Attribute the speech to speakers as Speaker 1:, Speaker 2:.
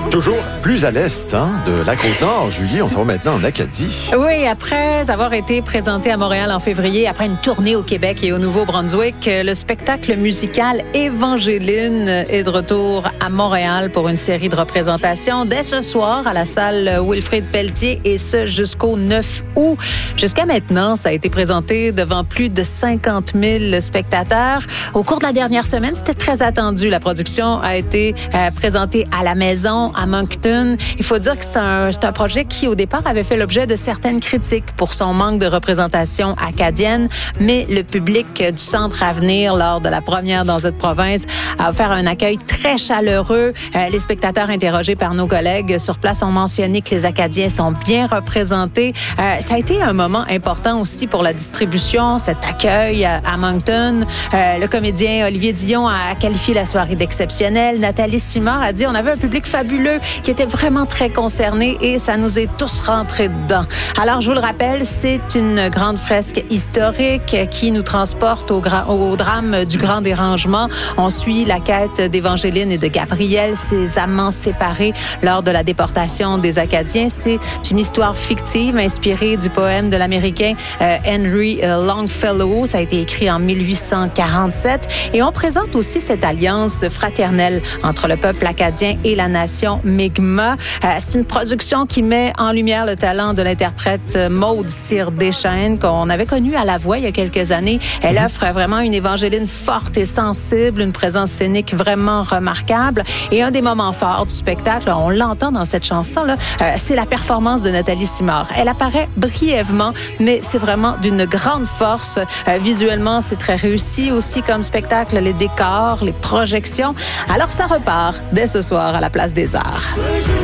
Speaker 1: Toujours plus à l'est de la Côte-Nord. Julie, on s'en va maintenant en Acadie.
Speaker 2: Oui, après avoir été présenté à Montréal en février, après une tournée au Québec et au Nouveau-Brunswick, le spectacle musical Évangéline est de retour à Montréal pour une série de représentations dès ce soir à la salle Wilfrid Pelletier et ce jusqu'au 9 août. Jusqu'à maintenant, ça a été présenté devant plus de 50 000 spectateurs. Au cours de la dernière semaine, c'était très attendu. La production a été présentée à la maison, à Moncton. Il faut dire que c'est un projet qui, au départ, avait fait l'objet de certaines critiques pour son manque de représentation acadienne, mais le public du Centre Avenir, lors de la première dans cette province, a offert un accueil très chaleureux. Les spectateurs interrogés par nos collègues sur place ont mentionné que les Acadiens sont bien représentés. Ça a été un moment important aussi pour la distribution, cet accueil à Moncton. Le comédien Olivier Dion a qualifié la soirée d'exceptionnelle. Nathalie Simard a dit on avait un public fabuleux qui était vraiment très concerné et ça nous est tous rentrés dedans. Alors, je vous le rappelle, c'est une grande fresque historique qui nous transporte au drame du Grand Dérangement. On suit la quête d'Évangéline et de Gabriel, ces amants séparés lors de la déportation des Acadiens. C'est une histoire fictive inspirée du poème de l'Américain Henry Longfellow. Ça a été écrit en 1847. Et on présente aussi cette alliance fraternelle entre le peuple acadien et la nation Mi'kmaq. C'est une production qui met en lumière le talent de l'interprète Maude Cyr-Deschênes, qu'on avait connue à La Voix il y a quelques années. Elle offre vraiment une Évangéline forte et sensible, une présence scénique vraiment remarquable. Et un des moments forts du spectacle, on l'entend dans cette chanson-là, c'est la performance de Nathalie Simard. Elle apparaît brièvement, mais c'est vraiment d'une grande force. Visuellement, c'est très réussi aussi comme spectacle, les décors, les projections. Alors, ça repart dès ce soir à la Place des Arts.